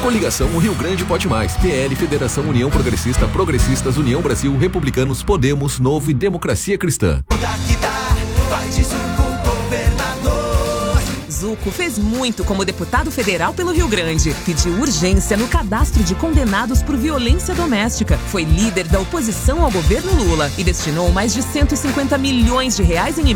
Coligação O Rio Grande Pode Mais, PL, Federação União Progressista, Progressistas, União Brasil, Republicanos, Podemos, Novo e Democracia Cristã. Zuco fez muito como deputado federal pelo Rio Grande. Pediu urgência no cadastro de condenados por violência doméstica. Foi líder da oposição ao governo Lula e destinou mais de 150 milhões de reais em